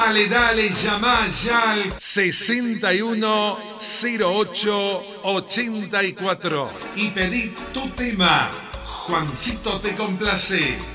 Dale, dale, llama ya al 610884 y pedí tu tema. Juancito te complace.